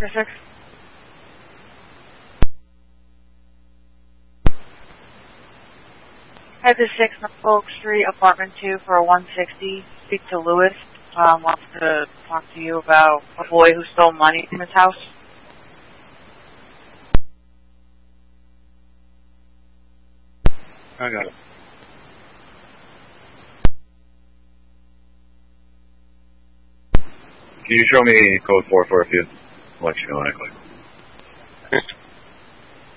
Sector 6. Head to 6 Norfolk Street, Apartment 2 for a 160. Speak to Lewis. Wants to talk to you about a boy who stole money from his house. I got it. Can you show me code 4 for a few? I'll let you know when I click.